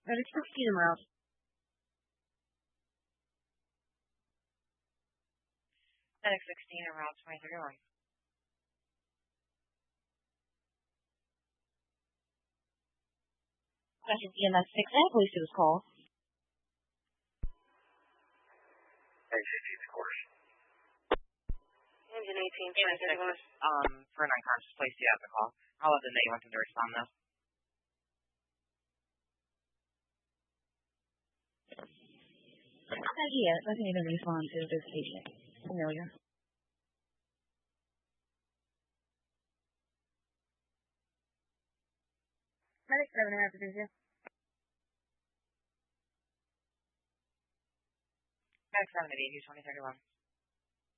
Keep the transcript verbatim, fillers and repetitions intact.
Medic sixteen en route. Medic sixteen en route, twenty thirty-one. Question E M S six and police to this call. Engine eighteen, course. Engine eighteen, twenty thirty-one. Um, for an unconscious, please see out the call. I'll let them know you want them to respond though. Uh, yeah, doesn't even respond to this patient. Familiar. Medic seven and a half, Patricia. Medic seven at eighty, twenty thirty-one.